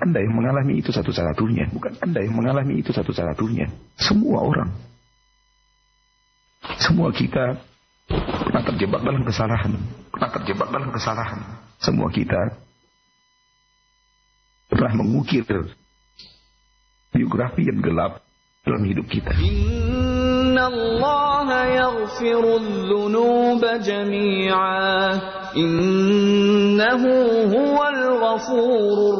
Anda yang mengalami itu satu-satunya. Bukan Anda yang mengalami itu satu-satunya. Semua orang. Semua kita pernah terjebak dalam kesalahan. Semua kita pernah mengukir biografi yang gelap dalam hidup kita. Inna Allah yaghfiru dzunuba jami'a. Innahu huwal ghafurur